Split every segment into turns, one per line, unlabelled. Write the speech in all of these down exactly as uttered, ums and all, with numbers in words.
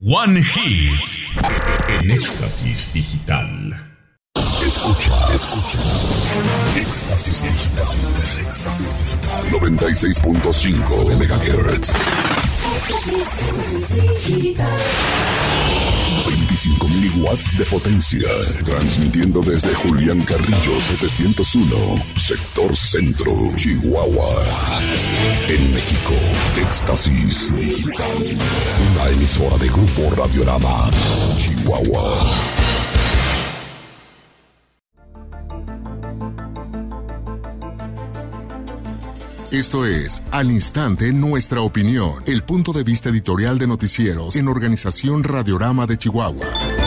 One Hit en Éxtasis Digital. Escucha, escucha. Éxtasis Digital. Éxtasis Digital. noventa y seis punto cinco megahertz. veinticinco mil watts de potencia. Transmitiendo desde Julián Carrillo setecientos uno, Sector Centro, Chihuahua. En México, Éxtasis Digital. Una emisora de Grupo Radiorama, Chihuahua.
Esto es Al Instante Nuestra Opinión, el punto de vista editorial de noticieros en Organización Radiorama de Chihuahua.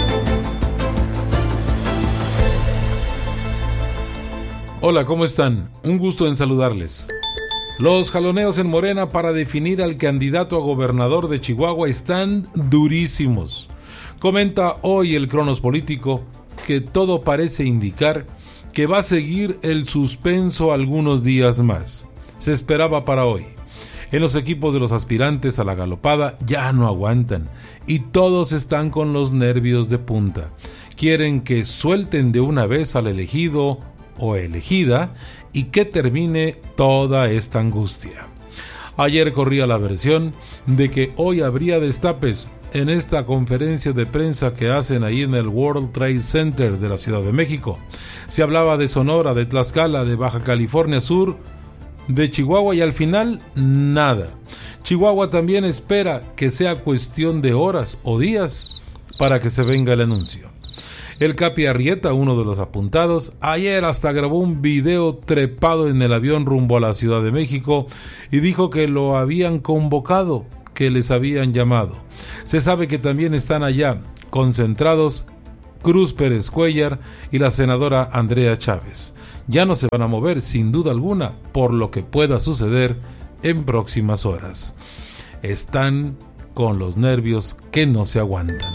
Hola, ¿cómo están? Un gusto en saludarles. Los jaloneos en Morena para definir al candidato a gobernador de Chihuahua están durísimos. Comenta hoy el Cronos Político que todo parece indicar que va a seguir el suspenso algunos días más. Se esperaba para hoy. En los equipos de los aspirantes a la galopada ya no aguantan y todos están con los nervios de punta. Quieren que suelten de una vez al elegido o elegida y que termine toda esta angustia. Ayer corría la versión de que hoy habría destapes en esta conferencia de prensa que hacen ahí en el World Trade Center de la Ciudad de México. Se hablaba de Sonora, de Tlaxcala, de Baja California Sur, de Chihuahua y al final nada. Chihuahua también espera que sea cuestión de horas o días para que se venga el anuncio. El Capi Arrieta, uno de los apuntados, ayer hasta grabó un video trepado en el avión rumbo a la Ciudad de México y dijo que lo habían convocado, que les habían llamado. Se sabe que también están allá concentrados Cruz Pérez Cuellar y la senadora Andrea Chávez. Ya no se van a mover sin duda alguna por lo que pueda suceder en próximas horas. Están con los nervios que no se aguantan.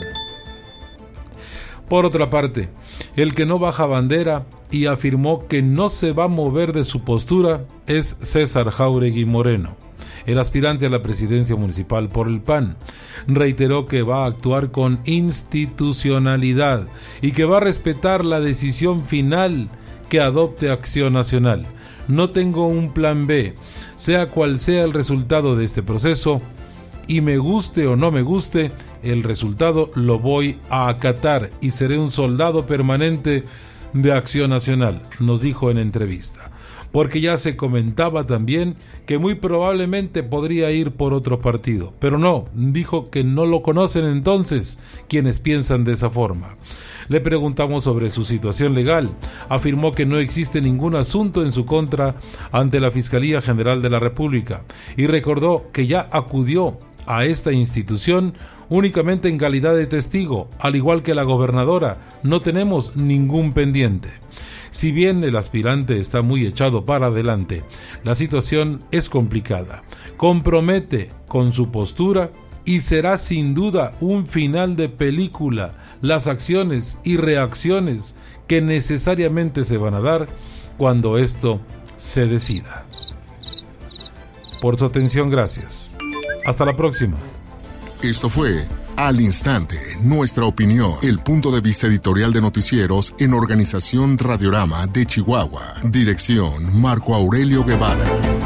Por otra parte, el que no baja bandera y afirmó que no se va a mover de su postura es César Jáuregui Moreno, el aspirante a la presidencia municipal por el P A N. Reiteró que va a actuar con institucionalidad y que va a respetar la decisión final que adopte Acción Nacional. No tengo un plan B, sea cual sea el resultado de este proceso, y me guste o no me guste, el resultado lo voy a acatar y seré un soldado permanente de Acción Nacional, nos dijo en entrevista. Porque ya se comentaba también que muy probablemente podría ir por otro partido, pero no, dijo que no lo conocen entonces quienes piensan de esa forma. Le preguntamos sobre su situación legal. Afirmó que no existe ningún asunto en su contra ante la Fiscalía General de la República y recordó que ya acudió a esta institución únicamente en calidad de testigo, al igual que la gobernadora. No tenemos ningún pendiente. Si bien el aspirante está muy echado para adelante, la situación es complicada. Compromete con su postura y será sin duda un final de película las acciones y reacciones que necesariamente se van a dar cuando esto se decida. Por su atención, gracias. Hasta la próxima.
Esto fue Al Instante, Nuestra Opinión, el punto de vista editorial de noticieros en Organización Radiorama de Chihuahua. Dirección Marco Aurelio Guevara.